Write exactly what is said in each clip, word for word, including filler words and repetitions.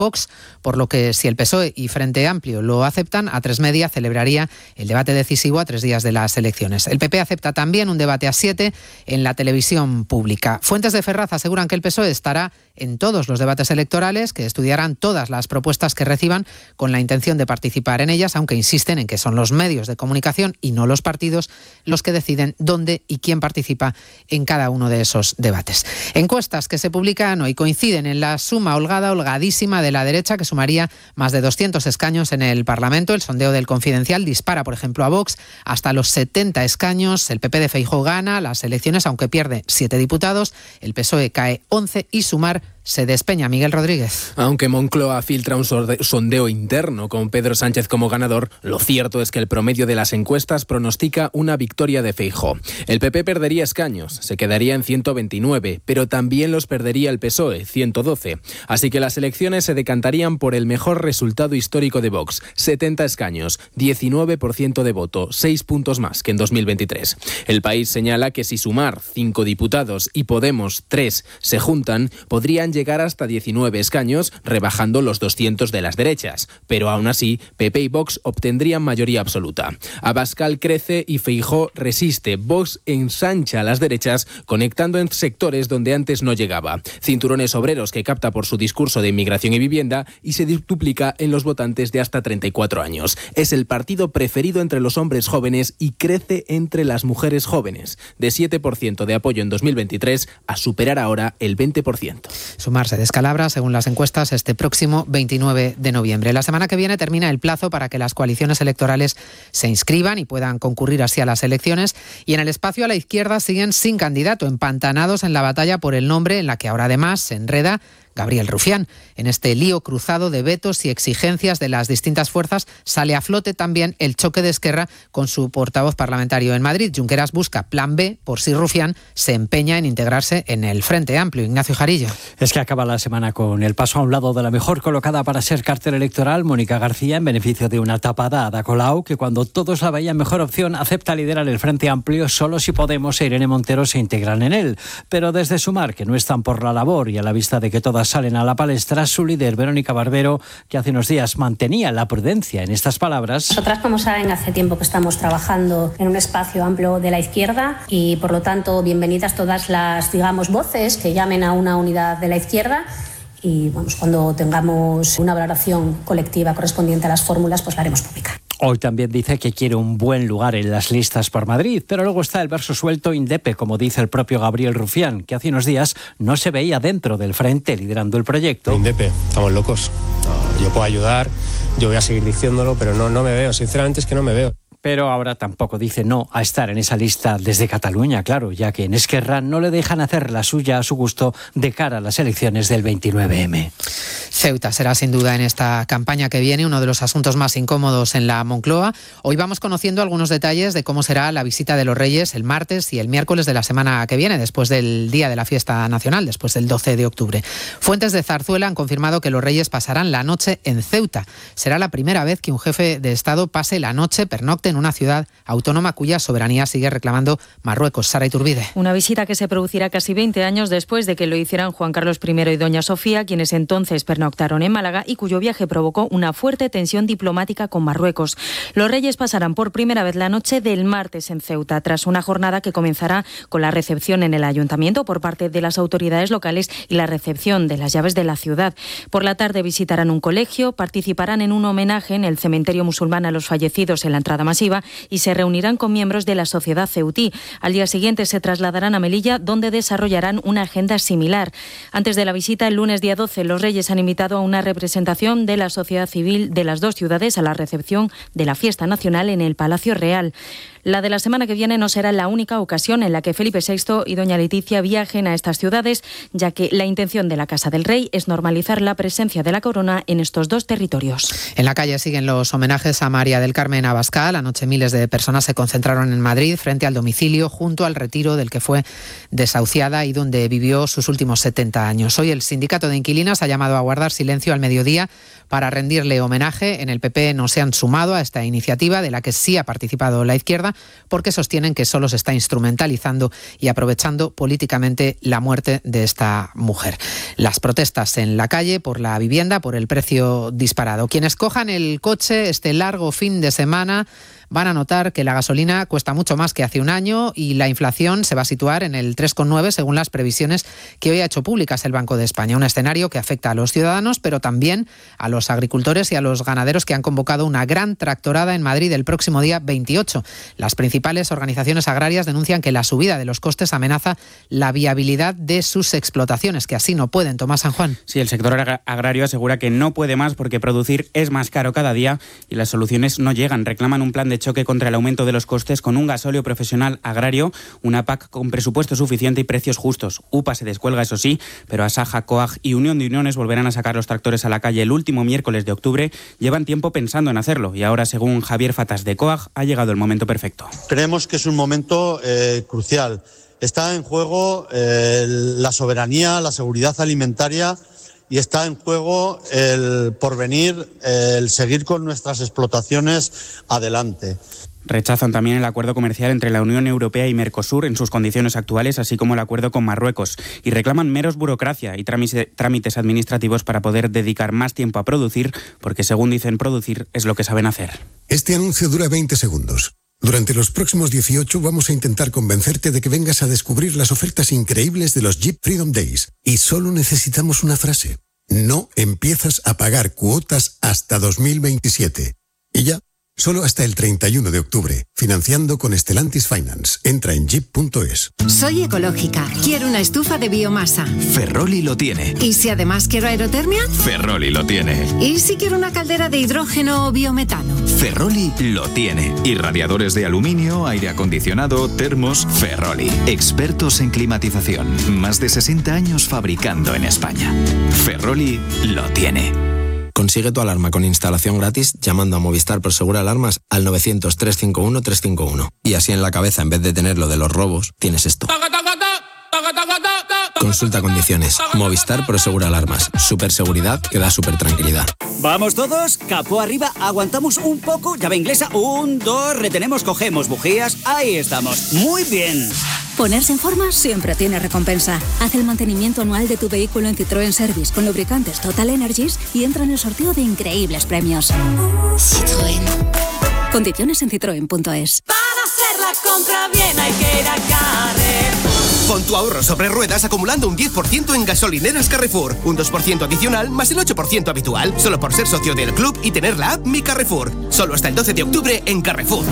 Vox, por lo que si el P S O E y Frente Amplio lo aceptan, A tres Media celebraría el debate decisivo a tres días de las elecciones. El P P acepta también un debate a siete en la televisión pública. Fuentes de Ferraz aseguran que el P S O E estará en todos los debates electorales, que estudiarán todas las propuestas que reciban con la intención de participar en ellas, aunque insisten en que son los medios de comunicación y no los partidos los que deciden dónde y quién participa en cada uno de esos debates. Encuestas que se publican hoy coinciden en la suma holgada, holgadísima de la derecha, que sumaría más de doscientos escaños en el Parlamento. El sondeo del Confidencial dispara, por ejemplo, a Vox hasta los setenta escaños. El P P de Feijóo gana las elecciones, aunque pierde siete diputados. El P S O E cae once y Sumar se despeña. Miguel Rodríguez. Aunque Moncloa filtra un sondeo interno con Pedro Sánchez como ganador, lo cierto es que el promedio de las encuestas pronostica una victoria de Feijóo. El P P perdería escaños, se quedaría en ciento veintinueve, pero también los perdería el P S O E, ciento doce. Así que las elecciones se decantarían por el mejor resultado histórico de Vox, setenta escaños, diecinueve por ciento de voto, seis puntos más que en dos mil veintitrés. El País señala que si Sumar, cinco diputados, y Podemos, tres, se juntan, podrían llegar hasta diecinueve escaños, rebajando los doscientos de las derechas. Pero aún así, P P y Vox obtendrían mayoría absoluta. Abascal crece y Feijóo resiste. Vox ensancha a las derechas, conectando en sectores donde antes no llegaba. Cinturones obreros que capta por su discurso de inmigración y vivienda y se duplica en los votantes de hasta treinta y cuatro años. Es el partido preferido entre los hombres jóvenes y crece entre las mujeres jóvenes. De siete por ciento de apoyo en dos mil veintitrés a superar ahora el veinte por ciento. Sumar se descalabra, según las encuestas, este próximo veintinueve de noviembre. La semana que viene termina el plazo para que las coaliciones electorales se inscriban y puedan concurrir así a las elecciones. Y en el espacio a la izquierda siguen sin candidato, empantanados en la batalla por el nombre, en la que ahora además se enreda Gabriel Rufián. En este lío cruzado de vetos y exigencias de las distintas fuerzas sale a flote también el choque de Esquerra con su portavoz parlamentario en Madrid. Junqueras busca plan B por si Rufián se empeña en integrarse en el Frente Amplio. Ignacio Jarillo. Es que acaba la semana con el paso a un lado de la mejor colocada para ser cartera electoral, Mónica García, en beneficio de una tapada a Ada Colau, que cuando todos la veían mejor opción acepta liderar el Frente Amplio solo si Podemos e Irene Montero se integran en él. Pero desde Sumar, que no están por la labor y a la vista de que todas salen a la palestra, su líder Verónica Barbero, que hace unos días mantenía la prudencia en estas palabras. Nosotras, como saben, hace tiempo que estamos trabajando en un espacio amplio de la izquierda y, por lo tanto, bienvenidas todas las, digamos, voces que llamen a una unidad de la izquierda. Y vamos, cuando tengamos una valoración colectiva correspondiente a las fórmulas, pues la haremos pública. Hoy también dice que quiere un buen lugar en las listas por Madrid, pero luego está el verso suelto indepe, como dice el propio Gabriel Rufián, que hace unos días no se veía dentro del frente liderando el proyecto. Indepe, estamos locos. No, yo puedo ayudar, yo voy a seguir diciéndolo, pero no, no me veo, sinceramente es que no me veo. Pero ahora tampoco dice no a estar en esa lista desde Cataluña, claro, ya que en Esquerra no le dejan hacer la suya a su gusto de cara a las elecciones del veintinueve eme. Ceuta será sin duda en esta campaña que viene uno de los asuntos más incómodos en la Moncloa. Hoy vamos conociendo algunos detalles de cómo será la visita de los Reyes el martes y el miércoles de la semana que viene, después del día de la fiesta nacional, después del doce de octubre. Fuentes de Zarzuela han confirmado que los Reyes pasarán la noche en Ceuta. Será la primera vez que un jefe de Estado pase la noche, pernocte en una ciudad autónoma cuya soberanía sigue reclamando Marruecos. Sara Iturbide. Una visita que se producirá casi veinte años después de que lo hicieran Juan Carlos primero y doña Sofía, quienes entonces pernoctaron en Málaga, y cuyo viaje provocó una fuerte tensión diplomática con Marruecos. Los Reyes pasarán por primera vez la noche del martes en Ceuta, tras una jornada que comenzará con la recepción en el ayuntamiento por parte de las autoridades locales y la recepción de las llaves de la ciudad. Por la tarde visitarán un colegio, participarán en un homenaje en el cementerio musulmán a los fallecidos en la entrada masiva y se reunirán con miembros de la sociedad ceutí. Al día siguiente se trasladarán a Melilla, donde desarrollarán una agenda similar. Antes de la visita, el lunes día doce, los Reyes han invitado a una representación de la sociedad civil de las dos ciudades a la recepción de la fiesta nacional en el Palacio Real. La de la semana que viene no será la única ocasión en la que Felipe sexto y doña Leticia viajen a estas ciudades, ya que la intención de la Casa del Rey es normalizar la presencia de la corona en estos dos territorios. En la calle siguen los homenajes a María del Carmen Abascal. Anoche miles de personas se concentraron en Madrid frente al domicilio junto al retiro del que fue desahuciada y donde vivió sus últimos setenta años. Hoy el sindicato de inquilinas ha llamado a guardar silencio al mediodía para rendirle homenaje. En el P P no se han sumado a esta iniciativa, de la que sí ha participado la izquierda, negativa porque sostienen que solo se está instrumentalizando y aprovechando políticamente la muerte de esta mujer. Las protestas en la calle por la vivienda, por el precio disparado. Quienes cojan el coche este largo fin de semana van a notar que la gasolina cuesta mucho más que hace un año y la inflación se va a situar en el tres coma nueve según las previsiones que hoy ha hecho públicas el Banco de España. Un escenario que afecta a los ciudadanos, pero también a los agricultores y a los ganaderos que han convocado una gran tractorada en Madrid el próximo día veintiocho. Las principales organizaciones agrarias denuncian que la subida de los costes amenaza la viabilidad de sus explotaciones, que así no pueden. Tomás San Juan. Sí, el sector ag- agrario asegura que no puede más porque producir es más caro cada día y las soluciones no llegan. Reclaman un plan de choque contra el aumento de los costes con un gasóleo profesional agrario, una P A C con presupuesto suficiente y precios justos. U P A se descuelga, eso sí, pero Asaja, COAG y Unión de Uniones volverán a sacar los tractores a la calle el último miércoles de octubre. Llevan tiempo pensando en hacerlo y ahora, según Javier Fatas de COAG, ha llegado el momento perfecto. Creemos que es un momento eh, crucial. Está en juego eh, la soberanía, la seguridad alimentaria y está en juego el porvenir, el seguir con nuestras explotaciones adelante. Rechazan también el acuerdo comercial entre la Unión Europea y Mercosur en sus condiciones actuales, así como el acuerdo con Marruecos, y reclaman meros burocracia y trámites administrativos para poder dedicar más tiempo a producir, porque según dicen, producir es lo que saben hacer. Este anuncio dura veinte segundos. Durante los próximos dieciocho vamos a intentar convencerte de que vengas a descubrir las ofertas increíbles de los Jeep Freedom Days. Y solo necesitamos una frase. No empiezas a pagar cuotas hasta dos mil veintisiete. Y ya, solo hasta el treinta y uno de octubre. Financiando con Stellantis Finance. Entra en jeep punto es. Soy ecológica. Quiero una estufa de biomasa. Ferroli lo tiene. ¿Y si además quiero aerotermia? Ferroli lo tiene. ¿Y si quiero una caldera de hidrógeno o biometano? Ferroli lo tiene. Y radiadores de aluminio, aire acondicionado, termos. Ferroli. Expertos en climatización. Más de sesenta años fabricando en España. Ferroli lo tiene. Consigue tu alarma con instalación gratis llamando a Movistar Prosegur Alarmas al novecientos, trescientos cincuenta y uno, trescientos cincuenta y uno. Y así en la cabeza, en vez de tener lo de los robos, tienes esto. Consulta condiciones. Movistar Prosegur Alarmas. Super seguridad que da super tranquilidad. Vamos todos, capó arriba, aguantamos un poco, llave inglesa, un, dos, retenemos, cogemos bujías, ahí estamos. Muy bien. Ponerse en forma siempre tiene recompensa. Haz el mantenimiento anual de tu vehículo en Citroën Service con lubricantes Total Energies y entra en el sorteo de increíbles premios. Citroën. Condiciones en citroen punto es. Para hacer la compra bien hay que ir a Carrefour. Pon tu ahorro sobre ruedas acumulando un diez por ciento en gasolineras Carrefour. Un dos por ciento adicional más el ocho por ciento habitual. Solo por ser socio del club y tener la app Mi Carrefour. Solo hasta el doce de octubre en Carrefour.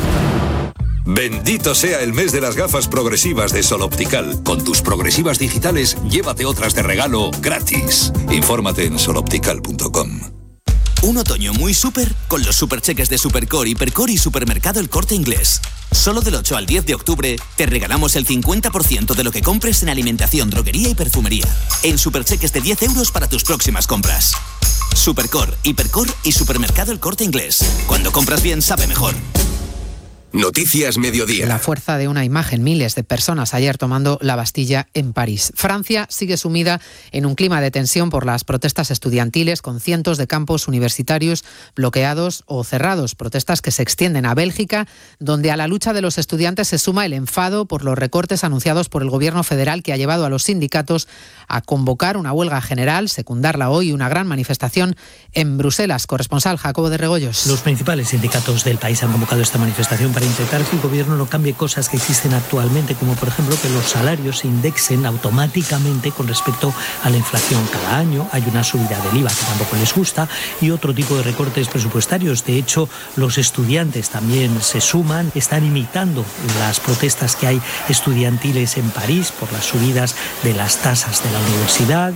Bendito sea el mes de las gafas progresivas de Sol Optical. Con tus progresivas digitales, llévate otras de regalo gratis. Infórmate en sol optical punto com. Un otoño muy súper con los supercheques de Supercore, Hipercore y Supermercado El Corte Inglés. Solo del ocho al diez de octubre te regalamos el cincuenta por ciento de lo que compres en alimentación, droguería y perfumería. En supercheques de diez euros para tus próximas compras. Supercore, Hipercore y Supermercado El Corte Inglés. Cuando compras bien, sabe mejor. Noticias Mediodía. La fuerza de una imagen, miles de personas ayer tomando la Bastilla en París. Francia sigue sumida en un clima de tensión por las protestas estudiantiles, con cientos de campos universitarios bloqueados o cerrados. Protestas que se extienden a Bélgica, donde a la lucha de los estudiantes se suma el enfado por los recortes anunciados por el gobierno federal, que ha llevado a los sindicatos a convocar una huelga general, secundarla hoy, una gran manifestación en Bruselas. Corresponsal Jacobo de Regoyos. Los principales sindicatos del país han convocado esta manifestación para intentar que el gobierno no cambie cosas que existen actualmente, como por ejemplo que los salarios se indexen automáticamente con respecto a la inflación cada año. Hay una subida del I V A que tampoco les gusta y otro tipo de recortes presupuestarios. De hecho, los estudiantes también se suman, están imitando las protestas que hay estudiantiles en París por las subidas de las tasas de la universidad.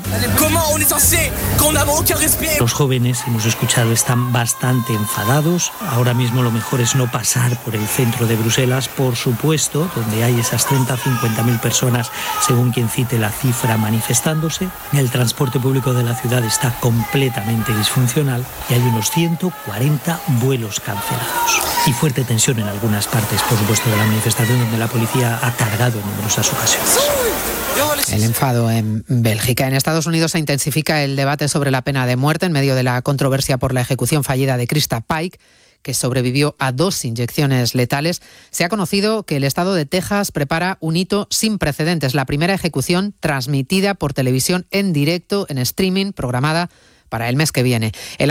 Los jóvenes, hemos escuchado, están bastante enfadados. Ahora mismo lo mejor es no pasar por el centro de Bruselas, por supuesto, donde hay esas treinta a cincuenta mil personas, según quien cite la cifra, manifestándose. El transporte público de la ciudad está completamente disfuncional y hay unos ciento cuarenta vuelos cancelados. Y fuerte tensión en algunas partes, por supuesto, de la manifestación, donde la policía ha cargado en numerosas ocasiones. El enfado en Bélgica. En Estados Unidos se intensifica el debate sobre la pena de muerte en medio de la controversia por la ejecución fallida de Krista Pike, que sobrevivió a dos inyecciones letales, se ha conocido que el estado de Texas prepara un hito sin precedentes, la primera ejecución transmitida por televisión en directo, en streaming, programada para el mes que viene. El